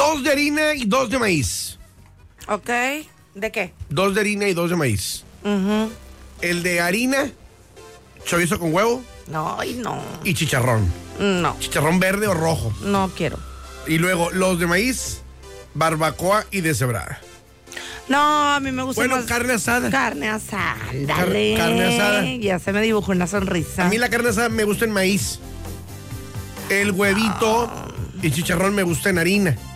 2 de harina y 2 de maíz. Ok. ¿De qué? 2 de harina y 2 de maíz. El de harina, chorizo con huevo. No, y no. Y chicharrón. No. Chicharrón verde o rojo. No quiero. Y luego los de maíz, barbacoa y deshebrada. No, a mí me gusta Bueno, más carne asada. carne asada. Dale. Carne asada. Ya se me dibujó una sonrisa. A mí la carne asada me gusta en maíz. El huevito y chicharrón me gusta en harina.